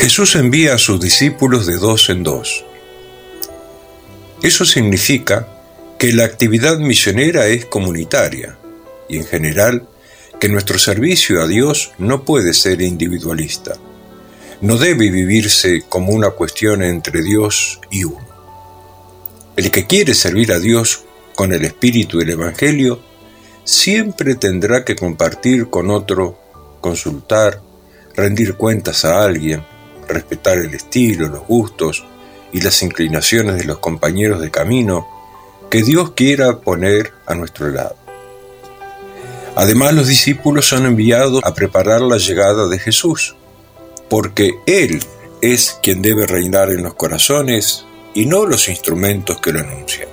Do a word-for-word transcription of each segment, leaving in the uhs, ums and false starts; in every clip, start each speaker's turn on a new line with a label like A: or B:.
A: Jesús envía a sus discípulos de dos en dos. Eso significa que la actividad misionera es comunitaria y, en general, que nuestro servicio a Dios no puede ser individualista. No debe vivirse como una cuestión entre Dios y uno. El que quiere servir a Dios con el espíritu del Evangelio siempre tendrá que compartir con otro, consultar, rendir cuentas a alguien, respetar el estilo, los gustos y las inclinaciones de los compañeros de camino que Dios quiera poner a nuestro lado. Además, los discípulos son enviados a preparar la llegada de Jesús, porque Él es quien debe reinar en los corazones y no los instrumentos que lo anuncian.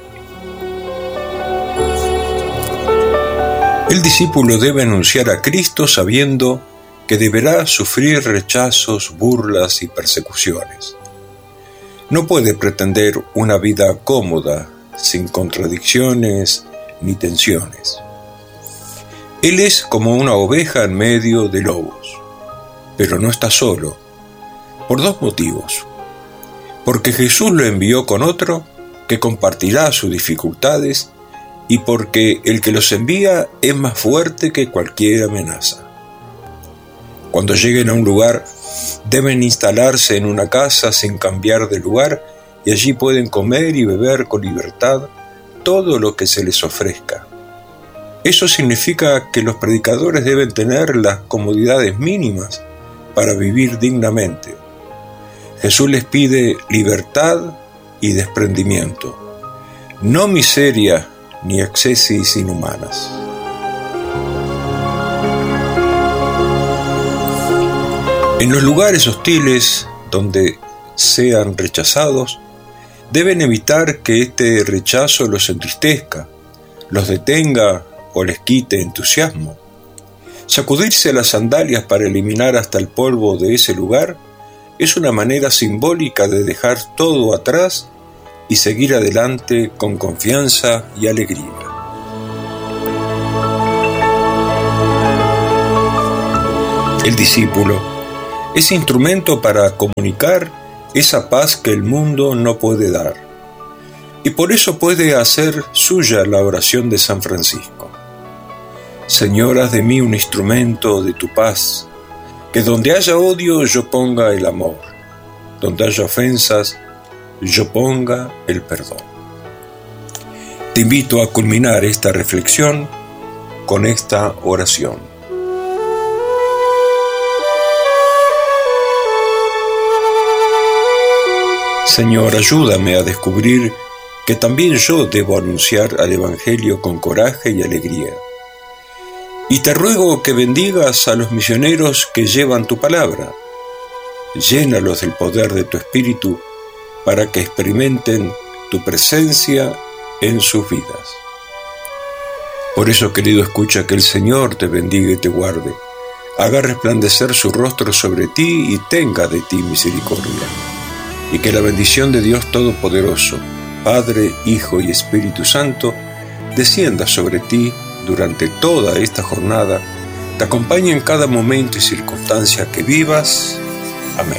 A: El discípulo debe anunciar a Cristo sabiendo que deberá sufrir rechazos, burlas y persecuciones. No puede pretender una vida cómoda, sin contradicciones ni tensiones. Él es como una oveja en medio de lobos, pero no está solo, por dos motivos. Porque Jesús lo envió con otro que compartirá sus dificultades y porque el que los envía es más fuerte que cualquier amenaza. Cuando lleguen a un lugar, deben instalarse en una casa sin cambiar de lugar y allí pueden comer y beber con libertad todo lo que se les ofrezca. Eso significa que los predicadores deben tener las comodidades mínimas para vivir dignamente. Jesús les pide libertad y desprendimiento, no miseria ni excesis inhumanas. En los lugares hostiles donde sean rechazados, deben evitar que este rechazo los entristezca, los detenga o les quite entusiasmo. Sacudirse las sandalias para eliminar hasta el polvo de ese lugar es una manera simbólica de dejar todo atrás y seguir adelante con confianza y alegría. El discípulo es instrumento para comunicar esa paz que el mundo no puede dar, y por eso puede hacer suya la oración de San Francisco. Señor, haz de mí un instrumento de tu paz, que donde haya odio yo ponga el amor, donde haya ofensas yo ponga el perdón. Te invito a culminar esta reflexión con esta oración. Señor, ayúdame a descubrir que también yo debo anunciar al Evangelio con coraje y alegría. Y te ruego que bendigas a los misioneros que llevan tu palabra. Llénalos del poder de tu Espíritu para que experimenten tu presencia en sus vidas. Por eso, querido, escucha, que el Señor te bendiga y te guarde, haga resplandecer su rostro sobre ti y tenga de ti misericordia. Y que la bendición de Dios Todopoderoso, Padre, Hijo y Espíritu Santo, descienda sobre ti durante toda esta jornada, te acompañe en cada momento y circunstancia que vivas. Amén.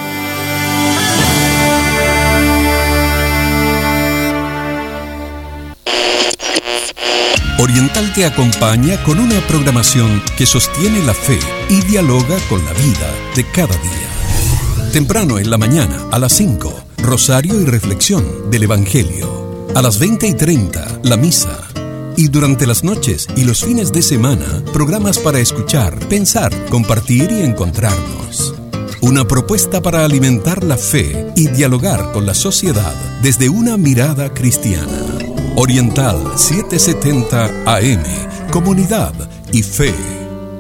B: Oriental te acompaña con una programación que sostiene la fe y dialoga con la vida de cada día. Temprano en la mañana, a las cinco, rosario y reflexión del Evangelio. A las veinte y treinta, la misa. Y durante las noches y los fines de semana, programas para escuchar, pensar, compartir y encontrarnos. Una propuesta para alimentar la fe y dialogar con la sociedad desde una mirada cristiana. Oriental setecientos setenta A M, Comunidad y Fe.